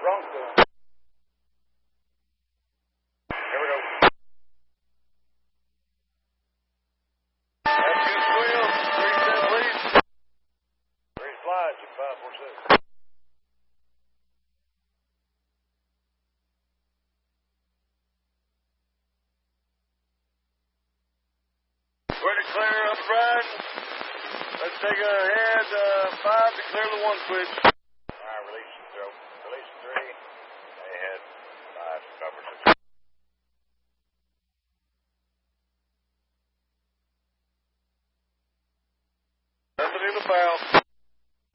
Bronco. Here we go. That's good swim. 3-7 lead. Ready to fly, 2546. We're to clear up right. Let's take a head 5 to clear the 1 switch. Alright, release and throw. Release 3. Ahead. 5 to cover 6. Nothing in the bow.